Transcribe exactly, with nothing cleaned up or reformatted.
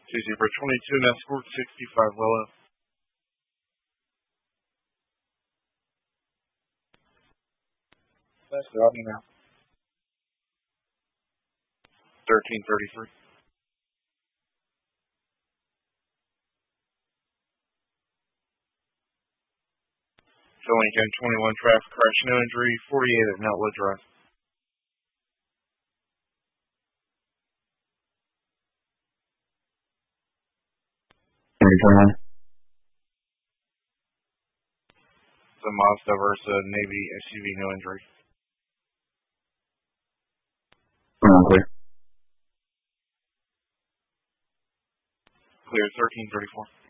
Zebra twenty-two and Escort sixty-five Willow. That's Rodney now. thirteen thirty-three. Filling in twenty-one traffic crash, no injury, forty-eight at Nutwood Drive. twenty-one. It's a Mazda Versa Navy S U V, no injury. Um, clear. Clear thirteen thirty-four.